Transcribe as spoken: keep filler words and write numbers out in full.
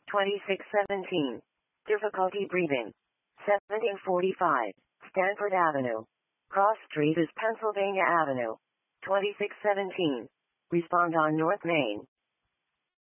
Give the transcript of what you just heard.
twenty-six seventeen. Difficulty breathing. seventeen forty-five. Stanford Avenue. Cross Street is Pennsylvania Avenue. twenty-six seventeen. Respond on North Main.